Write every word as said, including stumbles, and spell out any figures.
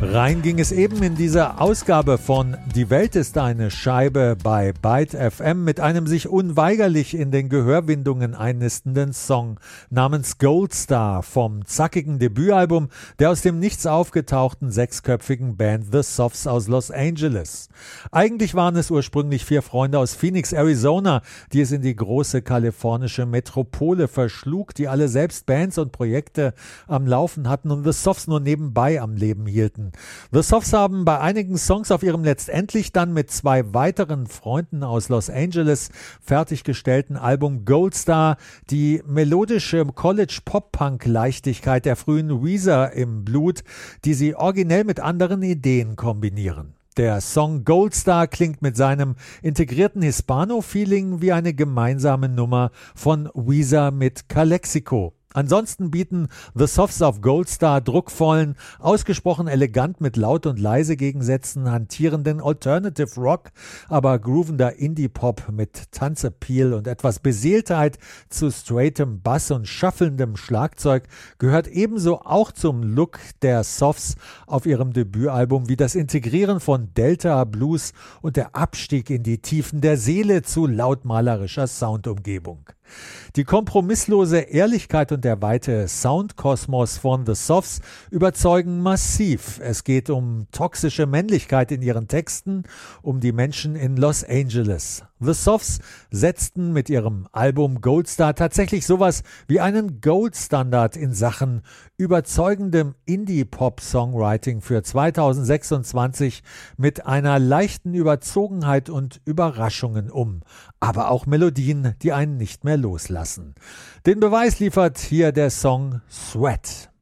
Rein ging es eben in dieser Ausgabe von Die Welt ist eine Scheibe bei Byte F M mit einem sich unweigerlich in den Gehörwindungen einnistenden Song namens Gold Star vom zackigen Debütalbum der aus dem Nichts aufgetauchten sechsköpfigen Band The Soffs aus Los Angeles. Eigentlich waren es ursprünglich vier Freunde aus Phoenix, Arizona, die es in die große kalifornische Metropole verschlug, die alle selbst Bands und Projekte am Laufen hatten und The Soffs nur nebenbei am Leben hielten. The Soffs haben bei einigen Songs auf ihrem letztendlich dann mit zwei weiteren Freunden aus Los Angeles fertiggestellten Album Gold Star die melodische College-Pop-Punk-Leichtigkeit der frühen Weezer im Blut, die sie originell mit anderen Ideen kombinieren. Der Song Gold Star klingt mit seinem integrierten Hispano-Feeling wie eine gemeinsame Nummer von Weezer mit Calexico. Ansonsten bieten The Soffs auf Gold Star druckvollen, ausgesprochen elegant mit laut und leise Gegensätzen hantierenden Alternative Rock, aber groovender Indie-Pop mit Tanzappeal und etwas Beseeltheit zu straightem Bass und schaffelndem Schlagzeug gehört ebenso auch zum Look der Soffs auf ihrem Debütalbum wie das Integrieren von Delta Blues und der Abstieg in die Tiefen der Seele zu lautmalerischer Soundumgebung. Die kompromisslose Ehrlichkeit und der weite Soundkosmos von The Soffs überzeugen massiv. Es geht um toxische Männlichkeit in ihren Texten, um die Menschen in Los Angeles. The Soffs setzten mit ihrem Album Gold Star tatsächlich sowas wie einen Goldstandard in Sachen überzeugendem Indie-Pop-Songwriting für zweitausendsechsundzwanzig mit einer leichten Überzogenheit und Überraschungen um, aber auch Melodien, die einen nicht mehr loslassen. Den Beweis liefert hier der Song Sweat.